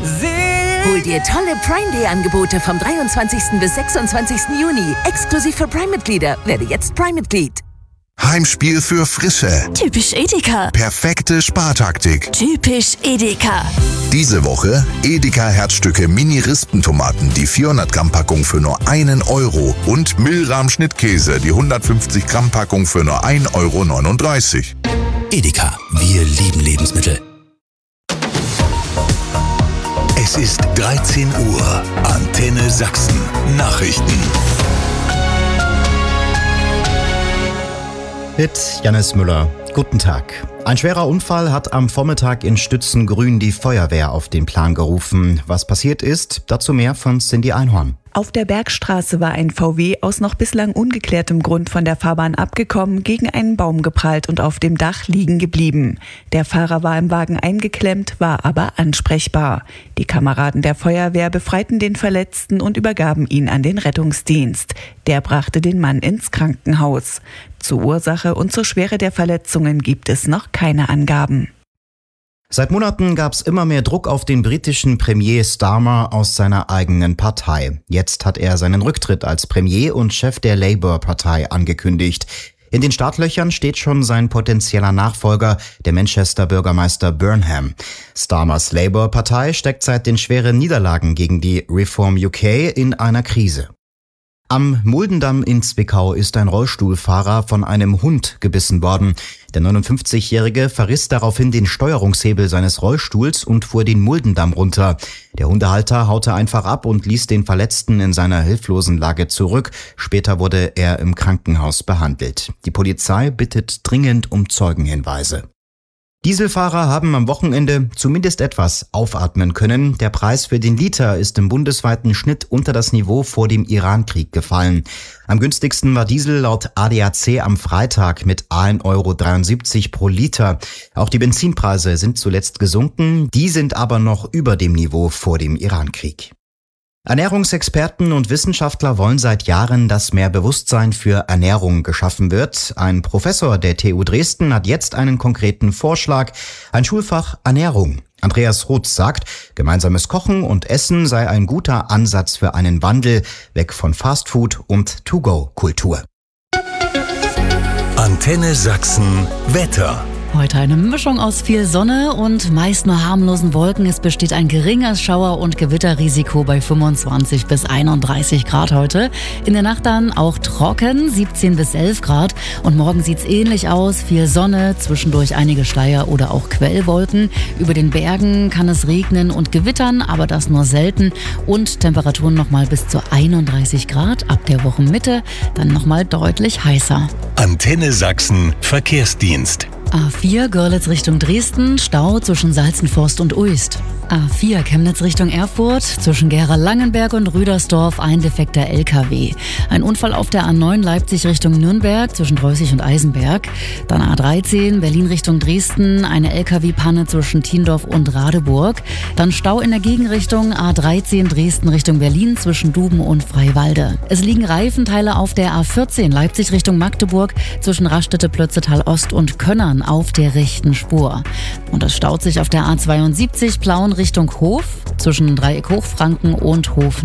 Hol dir tolle Prime Day Angebote vom 23. bis 26. Juni. Exklusiv für Prime-Mitglieder. Werde jetzt Prime-Mitglied. Heimspiel für Frische. Typisch Edeka. Perfekte Spartaktik. Typisch Edeka. Diese Woche Edeka Herzstücke Mini-Rispentomaten, die 400 Gramm Packung für nur 1 Euro und Milram Schnittkäse, die 150 Gramm Packung für nur 1,39 Euro. Edeka, wir lieben Lebensmittel. Es ist 13 Uhr. Antenne Sachsen. Nachrichten. Mit Jannis Müller. Guten Tag. Ein schwerer Unfall hat am Vormittag in Stützengrün die Feuerwehr auf den Plan gerufen. Was passiert ist, dazu mehr von Cindy Einhorn. Auf der Bergstraße war ein VW aus noch bislang ungeklärtem Grund von der Fahrbahn abgekommen, gegen einen Baum geprallt und auf dem Dach liegen geblieben. Der Fahrer war im Wagen eingeklemmt, war aber ansprechbar. Die Kameraden der Feuerwehr befreiten den Verletzten und übergaben ihn an den Rettungsdienst. Der brachte den Mann ins Krankenhaus. Zur Ursache und zur Schwere der Verletzungen gibt es noch keine Angaben. Seit Monaten gab es immer mehr Druck auf den britischen Premier Starmer aus seiner eigenen Partei. Jetzt hat er seinen Rücktritt als Premier und Chef der Labour-Partei angekündigt. In den Startlöchern steht schon sein potenzieller Nachfolger, der Manchester-Bürgermeister Burnham. Starmers Labour-Partei steckt seit den schweren Niederlagen gegen die Reform UK in einer Krise. Am Muldendamm in Zwickau ist ein Rollstuhlfahrer von einem Hund gebissen worden. Der 59-Jährige verriss daraufhin den Steuerungshebel seines Rollstuhls und fuhr den Muldendamm runter. Der Hundehalter haute einfach ab und ließ den Verletzten in seiner hilflosen Lage zurück. Später wurde er im Krankenhaus behandelt. Die Polizei bittet dringend um Zeugenhinweise. Dieselfahrer haben am Wochenende zumindest etwas aufatmen können. Der Preis für den Liter ist im bundesweiten Schnitt unter das Niveau vor dem Irankrieg gefallen. Am günstigsten war Diesel laut ADAC am Freitag mit 1,73 € pro Liter. Auch die Benzinpreise sind zuletzt gesunken, die sind aber noch über dem Niveau vor dem Irankrieg. Ernährungsexperten und Wissenschaftler wollen seit Jahren, dass mehr Bewusstsein für Ernährung geschaffen wird. Ein Professor der TU Dresden hat jetzt einen konkreten Vorschlag, ein Schulfach Ernährung. Andreas Roth sagt, gemeinsames Kochen und Essen sei ein guter Ansatz für einen Wandel weg von Fastfood und To-Go-Kultur. Antenne Sachsen Wetter. Heute eine Mischung aus viel Sonne und meist nur harmlosen Wolken. Es besteht ein geringes Schauer- und Gewitterrisiko bei 25 bis 31 Grad heute. In der Nacht dann auch trocken, 17 bis 11 Grad. Und morgen sieht's ähnlich aus. Viel Sonne, zwischendurch einige Schleier oder auch Quellwolken. Über den Bergen kann es regnen und gewittern, aber das nur selten. Und Temperaturen nochmal bis zu 31 Grad. Ab der Wochenmitte dann nochmal deutlich heißer. Antenne Sachsen Verkehrsdienst. A4 Görlitz Richtung Dresden, Stau zwischen Salzenforst und Uist. A4 Chemnitz Richtung Erfurt, zwischen Gera-Langenberg und Rüdersdorf ein defekter LKW. Ein Unfall auf der A9 Leipzig Richtung Nürnberg, zwischen Preußig und Eisenberg. Dann A13 Berlin Richtung Dresden, eine LKW-Panne zwischen Tiendorf und Radeburg. Dann Stau in der Gegenrichtung A13 Dresden Richtung Berlin, zwischen Duben und Freiwalde. Es liegen Reifenteile auf der A14 Leipzig Richtung Magdeburg, zwischen Raststätte, Plötzetal Ost und Könnern auf der rechten Spur. Und es staut sich auf der A72 Plauen Richtung Hof, zwischen Dreieck Hochfranken und Hof